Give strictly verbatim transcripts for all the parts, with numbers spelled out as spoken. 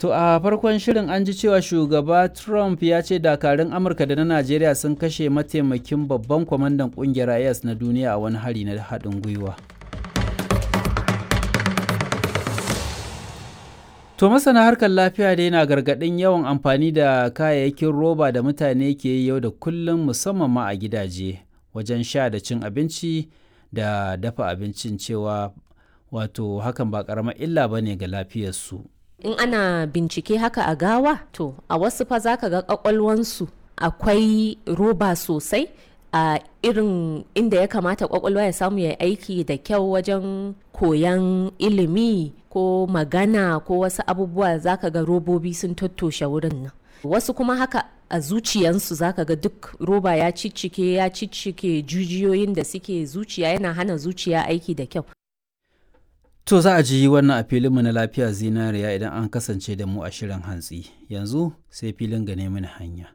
To a farkon shirin an ji cewa shugaba Trump ya ce dakarun Amurka da na Najeriya sun kashe mataimakin babban kwamandan kungiyar I S na duniya a wani hari na haɗin gwiwa. To masana harkar lafiya dai na gargaɗin yawan amfani da kayayyakin roba da mutane ke yi yau da kullum musamman ma a gidaje wajen sha da cin abinci da dafa abincin cewa wato hakan ba ƙaramar illa ba ne ga lafiyarsu. In ana bincike haka a gawa to a wasu fa za ka ga ƙwaƙwalwansu akwai roba sosai a irin inda ya kamata ƙwaƙwalwa ya samu ya aiki da kyau wajen koyan ilimi ko magana ko wasu abubuwa za ka ga robobi sun tattoshe wurin nan. Wasu kuma haka a zuciyansu za ka ga duk roba ya ciccike ya ciccike jijiyoyin da suke zuciya, yana hana zuciya aiki da kyau. To za a ji wannan a filinmu na lafiya zinariya idan an kasance da mu a shirin hantsi. Yanzu sai filin gane mini hanya.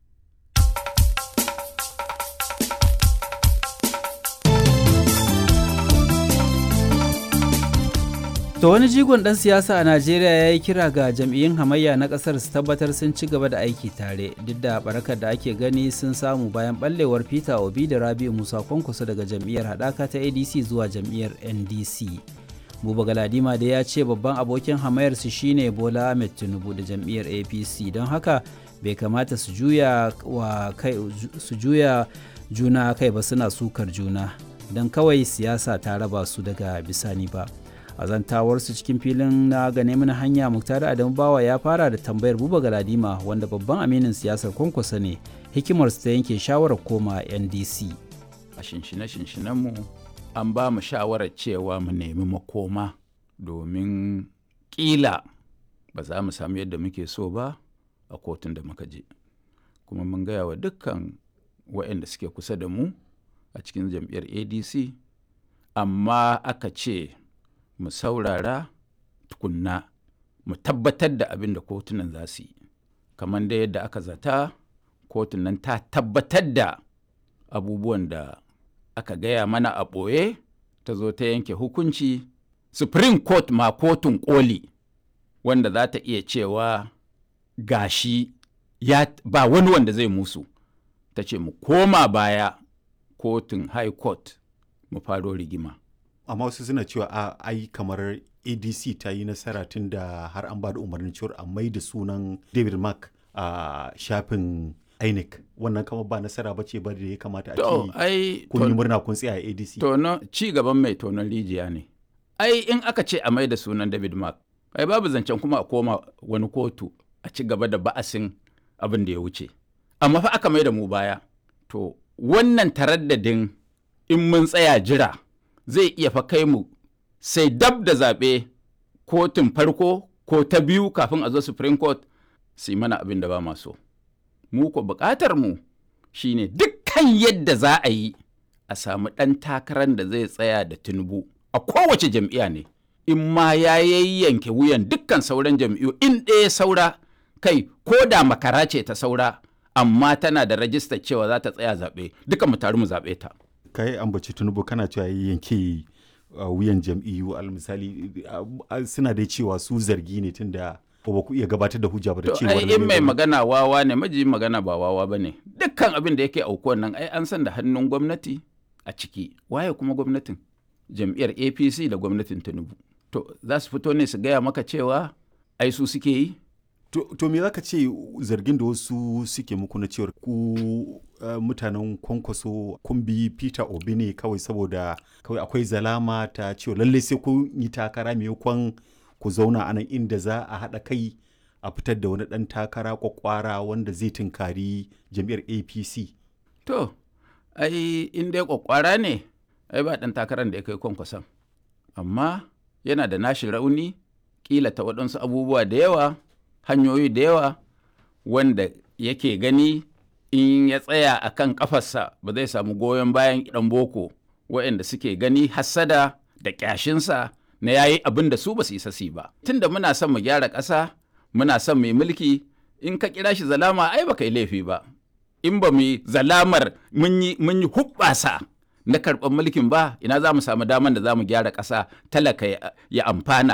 To wani jigon ɗan siyasa a Najeriya ya yi kira ga jam'iyyun hamayya na ƙasar su tabbatar sun ci gaba da aiki tare duk da barakar da ake gani sun samu bayan ɓallewar Peter Obi da Rabi'u Musa Kwankwaso daga jam'iyyar haɗaka ta A D C zuwa jam'iyyar N D C. Buba Galadima da ya ce babban abokin hamayarsu shine Bola Ahmed Tinubu da jam'iyyar A P C, don haka bai kamata su juya wa kai su juya juna kai ba suna sukar juna don kawai siyasa ta raba su daga bisani ba. A zantawarsu cikin filin na gane mana hanya, Muktar Adamu Bawa ya fara da tambayar Buba Galadima wanda babban aminin siyasar Kwankwaso ne hikimarsu ta yanke shawarar koma N D C. A shinshine-shinshinenmu an ba mu shawarar cewa mu nemi makoma domin ƙila ba za mu samu yadda muke so ba a kotun da muka je, kuma mun gaya wa dukkan waɗanda suke kusa da mu a cikin jam'iyyar A D C, amma aka ce mu saurara tukunna mu tabbatar da abin da kotunan za su yi, kamar da yadda aka zata kotun nan ta tabbatar da abubuwan da aka gaya mana a ɓoye, ta zo ta yanke hukunci. Supreme Court ma kotun koli wanda za ta iya cewa gashi ya ba wani wanda zai musu, ta ce mu koma baya kotun High Court mu faro rigima. Amma wasu suna cewa a ai kamar A D C ta yi nasara tun da har an ba da umarnin cewar a mai da sunan David Mark a shafin I N E C. Wannan kama ba nasara ba ce ba da ya kamata a ce kun yi murna kun tsaya a A D C. Tono ci gaban mai tonon rijiya ne. Ai in aka ce a mai da sunan David Mark, ai babu zancen kuma a koma wani kotu a ci gaba da ba'asin abin da ya wuce. Amma fa aka mai da mu baya. To wannan taraddadin in mun tsaya jira zai iya fa kai mu sai dab da zaɓe kotun farko ko ta biyu kafin a zo Supreme Court su yi mana abin da ba maso. Mu ko buƙatar mu shine dukkan yadda za a yi a samu ɗan takarar da zai tsaya da Tinubu a kowace jam'iyya ne, in ma ya yanke wuyan dukkan sauran jam'iyyu in ɗaya saura kai ko da makara ce ta saura amma tana da rajistar cewa za ta tsaya zaɓe, duka mu taru mu zaɓe ta. Kai ambaci Tinubu kana cewa yanke uh, wuyan jam'iyyu al misali uh, suna dai cewa su zargi ne tunda ba ku iya gabatar da hujja ba da cewa in mai magana wawa ne maji magana ba wawa ba ne. Dukkan abin da yake aukuwan nan ai an san da hannun gwamnati a ciki. Waye kuma gwamnatin? Jam'iyyar A P C da gwamnatin Tinubu. To za su fito ne su gaya maka cewa ai su suke yi? To, to me za ka ce zargin da wasu suke muku na cewar ku uh, mutanen Kwankwaso kun bi Peter Obi ne kawai saboda kawai akwai zalama ta cewa lallai sai kun yi takara maimakon ku zauna a nan inda za a haɗa kai a fitar da wani ɗan takara kwakwara wanda zai tunkari jam'iyyar A P C. To, ai in dai kwakwara ne, ai ba ɗan takarar da ya kai Kwankwason. Amma yana da nashi rauni, ƙila ta waɗansu abubuwa da yawa, hanyoyi da yawa, wanda yake gani in ya tsaya a kan ƙafarsa ba zai samu goyon bayan ɗan boko waɗanda suke gani hassada da ƙyashinsa na yayi abin da su ba su isa su ba. Tun da muna son mu gyara ƙasa, muna son mu yi mulki, in ka kira shi zalama ai ba kai laifi ba. In ba mu yi zalamar mun yi mun yi hubbasa na karɓar mulkin ba, ina za mu samu daman da za mu gyara ƙasa talaka ya amfana